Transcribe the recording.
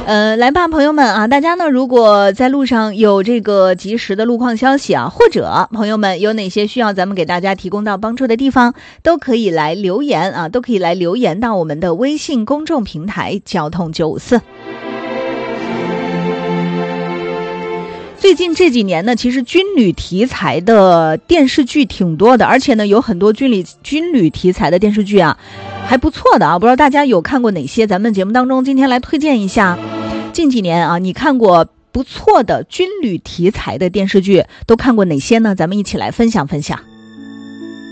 来吧，朋友们啊，大家呢如果在路上有这个及时的路况消息啊，或者朋友们有哪些需要咱们给大家提供到帮助的地方，都可以来留言啊，都可以来留言到我们的微信公众平台交通954。最近这几年呢，其实军旅题材的电视剧挺多的，而且呢有很多军旅题材的电视剧啊还不错的啊，不知道大家有看过哪些，咱们节目当中今天来推荐一下近几年啊你看过不错的军旅题材的电视剧都看过哪些呢？咱们一起来分享分享。